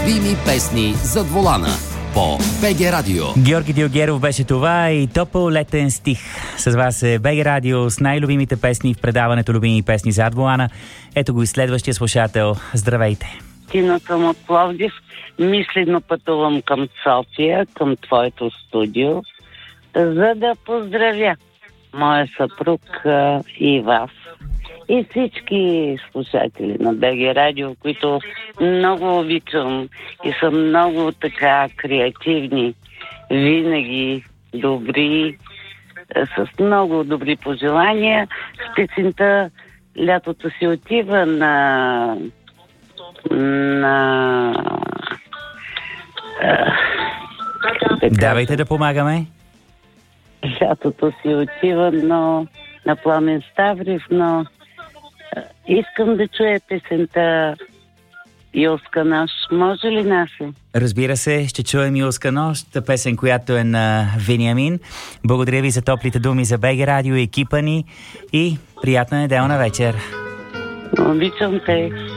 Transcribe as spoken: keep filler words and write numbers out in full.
любими песни зад волана по БГ Радио. Георги Дилгеров беше това и топъл летен стих. С вас е БГ Радио с най-любимите песни в предаването Любими песни зад волана. Ето го и следващия слушател. Здравейте! Тина съм от Пловдив. Мислено пътувам към София, към твоето студио, за да поздравя моя съпруг а, и вас. И всички слушатели на БГ Радио, които много обичам и са много така креативни, винаги добри, с много добри пожелания. С песента "Лятото си отива" на... на... Давайте да помагаме. Лятото си отива, но на Пламен Ставрев, но искам да чуя песента "Юлска нощ". Може ли, Насе? Разбира се, ще чуем "Юлска нощ", песен, която е на Вениамин. Благодаря ви за топлите думи за БГ Радио и екипа ни и приятна неделна вечер. Обичам те.